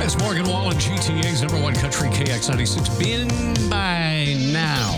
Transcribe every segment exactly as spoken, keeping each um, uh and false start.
It's Morgan Wallen, G T A's number one country, K X ninety-six. Been by now.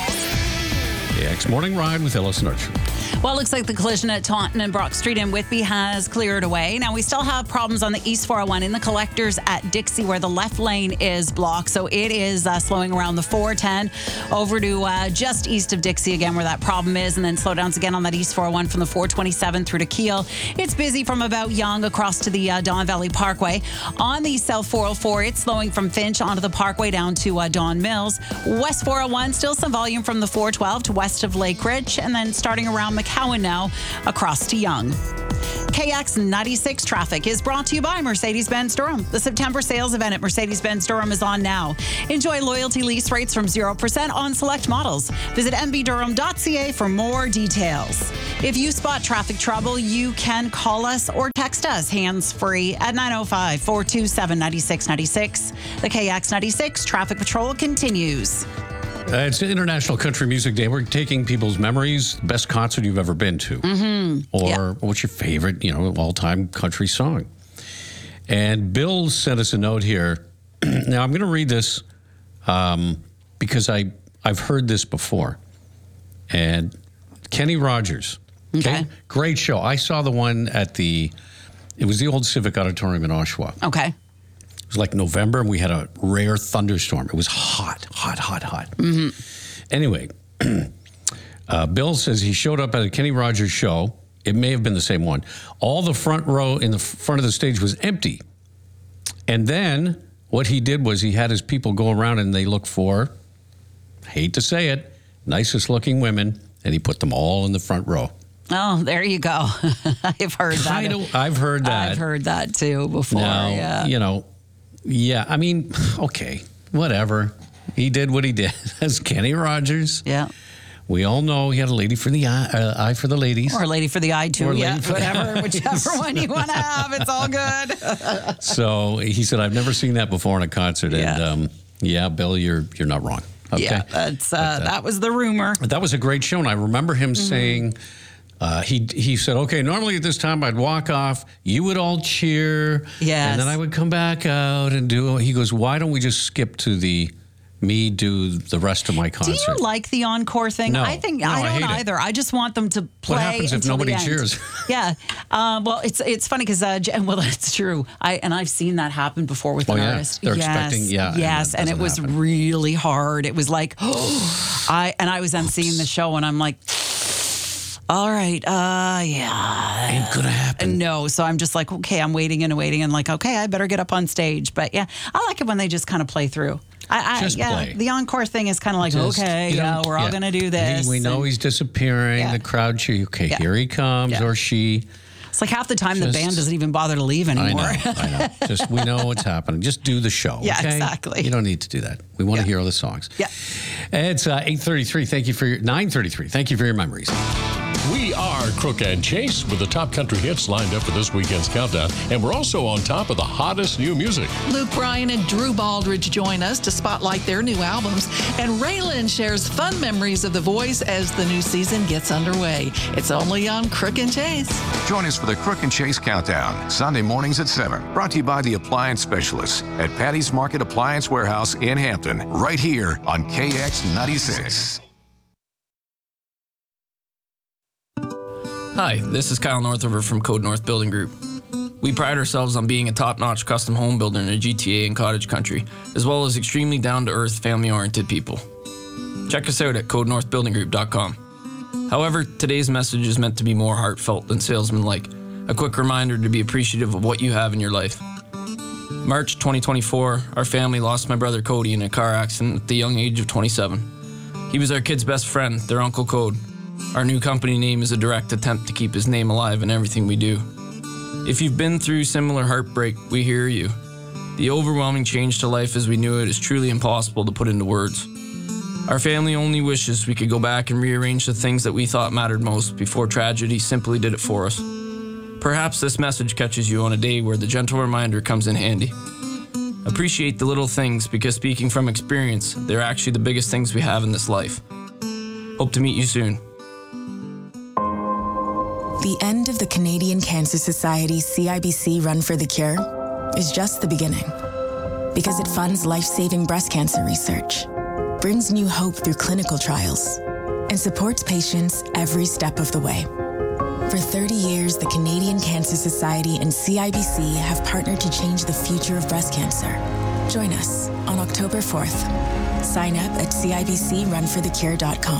K X Morning Ride with Ellis and Archer. Well, it looks like the collision at Taunton and Brock Street in Whitby has cleared away. Now, we still have problems on the East four oh one in the collectors at Dixie where the left lane is blocked. So it is uh, slowing around the four ten over to uh, just east of Dixie again where that problem is. And then slowdowns again on that East four oh one from the four twenty-seven through to Kiel. It's busy from about Yonge across to the uh, Don Valley Parkway. On the South four oh four, it's slowing from Finch onto the Parkway down to uh, Don Mills. West four oh one, still some volume from the four twelve to west of Lake Ridge. And then starting around McCowan now across to Yonge. K X ninety-six traffic is brought to you by Mercedes-Benz Durham. The September sales event at Mercedes-Benz Durham is on now. Enjoy loyalty lease rates from zero percent on select models. Visit m b durham dot c a for more details. If you spot traffic trouble, you can call us or text us hands-free at nine oh five, four two seven, nine six nine six. The K X ninety-six Traffic Patrol continues. Uh, it's International Country Music Day. We're taking people's memories, best concert you've ever been to. Mm-hmm. Or yeah. what's your favorite, you know, all-time country song. And Bill sent us a note here. Now, I'm going to read this um, because I, I've heard this before. And Kenny Rogers. Okay. okay. Great show. I saw the one at the, it was the old Civic Auditorium in Oshawa. Okay. It was like November, and we had a rare thunderstorm. It was hot, hot, hot, hot. Mm-hmm. Anyway, uh, Bill says he showed up at a Kenny Rogers show. It may have been the same one. All the front row in the front of the stage was empty. And then what he did was he had his people go around and they look for, hate to say it, nicest looking women, and he put them all in the front row. Oh, there you go. I've heard that. I know, I've heard that. I've heard that too before. Now, yeah. you know, yeah, I mean, okay, whatever. He did what he did as Kenny Rogers. Yeah. We all know he had a lady for the eye, uh, eye for the ladies. Or a lady for the eye, too. Or yeah, for whatever, whichever one you want to have. It's all good. So he said, I've never seen that before in a concert. Yeah. And um, yeah, Bill, you're you're not wrong. Okay. Yeah, that's, uh, but, uh, that was the rumor. That was a great show. And I remember him mm-hmm. saying, uh, he he said, okay, normally at this time I'd walk off, you would all cheer. Yes. And then I would come back out and do, he goes, why don't we just skip to the, me do the rest of my concert? Do you like the encore thing? No. I think No, I don't I either. I just want them to play. What happens if until nobody the end. cheers? Yeah. Um, well, it's it's funny because uh, well, it's true. I and I've seen that happen before with Oh, an yeah. artist. They're yes. expecting- yeah, and Yes, that and, it doesn't was happen. really hard. It was like, oh, I and I was emceeing the show, and I'm like, all right, uh, yeah, Ain't gonna happen. No, so I'm just like, okay, I'm waiting and waiting, and like, okay, I better get up on stage. But yeah, I like it when they just kind of play through. I, I, Just yeah, play. The encore thing is kind of like, Just, okay, you know, yeah, we're all yeah. going to do this. He, we know and he's disappearing. Yeah. The crowd cheer. Okay, Yeah. here he comes Yeah. or she. It's like half the time Just- the band doesn't even bother to leave I anymore. know, I know. Just we know what's happening. Just do the show. Yeah, okay? exactly. You don't need to do that. We want Yeah. to hear all the songs. Yeah. It's uh, eight thirty-three. Thank you for your nine thirty-three. Thank you for your memories. We are Crook and Chase with the top country hits lined up for this weekend's countdown. And we're also on top of the hottest new music. Luke Bryan and Drew Baldridge join us to spotlight their new albums. And Raylan shares fun memories of The Voice as the new season gets underway. It's only on Crook and Chase. Join us for the Crook and Chase Countdown, Sunday mornings at seven. Brought to you by the Appliance Specialists at Patty's Market Appliance Warehouse in Hampton, right here on K X ninety-six. Hi, this is Kyle Northover from Code North Building Group. We pride ourselves on being a top-notch custom home builder in the G T A and cottage country, as well as extremely down-to-earth, family-oriented people. Check us out at code north building group dot com. However, today's message is meant to be more heartfelt than salesman-like, a quick reminder to be appreciative of what you have in your life. March twenty twenty-four, our family lost my brother Cody in a car accident at the young age of twenty-seven. He was our kid's best friend, their Uncle Code. Our new company name is a direct attempt to keep his name alive in everything we do. If you've been through similar heartbreak, we hear you. The overwhelming change to life as we knew it is truly impossible to put into words. Our family only wishes we could go back and rearrange the things that we thought mattered most before tragedy simply did it for us. Perhaps this message catches you on a day where the gentle reminder comes in handy. Appreciate the little things because, speaking from experience, they're actually the biggest things we have in this life. Hope to meet you soon. The end of the Canadian Cancer Society C I B C Run for the Cure is just the beginning. Because it funds life-saving breast cancer research, brings new hope through clinical trials, and supports patients every step of the way. For thirty years, the Canadian Cancer Society and C I B C have partnered to change the future of breast cancer. Join us on October fourth. Sign up at C I B C run for the cure dot com.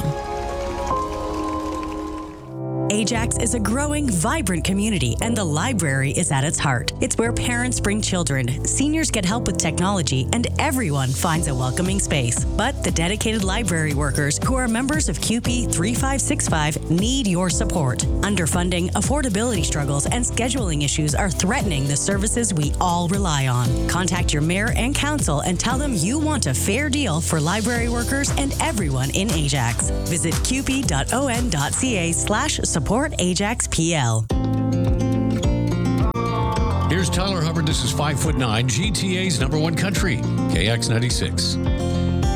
Ajax is a growing, vibrant community, and the library is at its heart. It's where parents bring children, seniors get help with technology, and everyone finds a welcoming space. But the dedicated library workers who are members of Q P three five six five need your support. Underfunding, affordability struggles, and scheduling issues are threatening the services we all rely on. Contact your mayor and council and tell them you want a fair deal for library workers and everyone in Ajax. Visit q p dot o n dot c a slash support Ajax P L. Here's Tyler Hubbard. This is five foot nine, G T A's number one country, K X ninety-six.